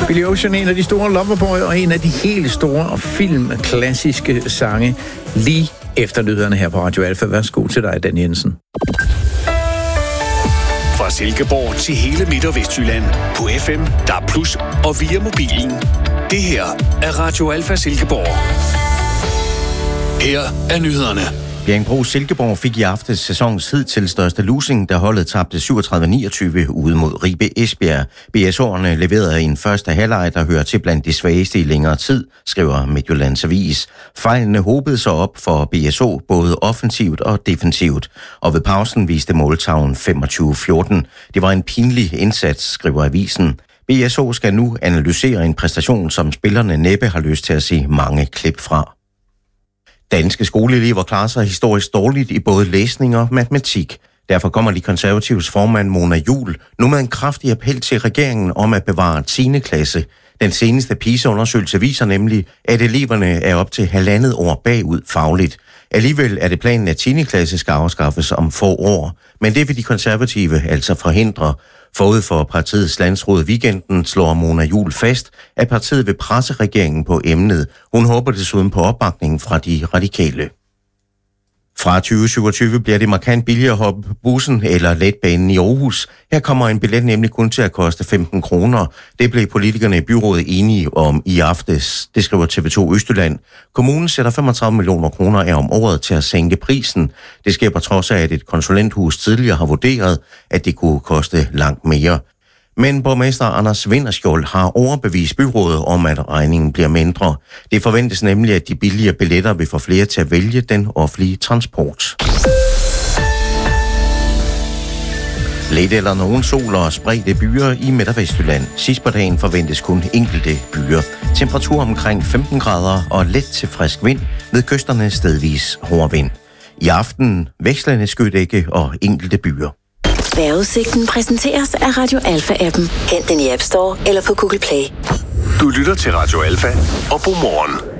Billy Ocean, en af de store Loverboy, og en af de helt store og filmklassiske sange, lige efter nyhederne her på Radio Alfa. Værsgo til dig, Dan Jensen. Fra Silkeborg til hele Midt- og Vestjylland på FM, DAB+, og via mobilen. Det her er Radio Alfa Silkeborg. Her er nyhederne. Bjerringbro Silkeborg fik i aftes sæsonens hidtil største losing, da holdet tabte 37-29 ude mod Ribe Esbjerg. BSO'erne leverede en første halvleg, der hører til blandt de svageste i længere tid, skriver Midtjyllands Avis. Fejlene hobede sig op for BSO, både offensivt og defensivt, og ved pausen viste måltavlen 25-14. Det var en pinlig indsats, skriver avisen. BSO skal nu analysere en præstation, som spillerne næppe har lyst til at se mange klip fra. Danske skoleelever klarer sig historisk dårligt i både læsning og matematik. Derfor kommer de konservatives formand Mona Juul nu med en kraftig appel til regeringen om at bevare 10. klasse. Den seneste PISA-undersøgelse viser nemlig, at eleverne er op til 1,5 år bagud fagligt. Alligevel er det planen, at 10. klasse skal afskaffes om få år, men det vil de konservative altså forhindre. Forud for partiets landsråd weekenden slår Mona Juul fast, at partiet vil presse regeringen på emnet. Hun håber desuden på opbakningen fra de radikale. Fra 2027 bliver det markant billigere at hoppe bussen eller letbanen i Aarhus. Her kommer en billet nemlig kun til at koste 15 kroner. Det blev politikerne i byrådet enige om i aftes. Det skriver TV2 Østjylland. Kommunen sætter 35 millioner kroner af om året til at sænke prisen. Det sker på trods af, at et konsulenthus tidligere har vurderet, at det kunne koste langt mere. Men borgmester Anders Vinderskjold har overbevist byrådet om, at regningen bliver mindre. Det forventes nemlig, at de billige billetter vil få flere til at vælge den offentlige transport. Lidt eller nogen sol og spredte byer i Midt- og Vestjylland. Sidst på dagen forventes kun enkelte byer. Temperatur omkring 15 grader og let til frisk vind, ved kysterne stedvis hård vind. I aften vekslende skydække og enkelte byer. Vejrudsigten præsenteres af Radio Alfa-appen. Hent den i App Store eller på Google Play. Du lytter til Radio Alfa, og god morgen.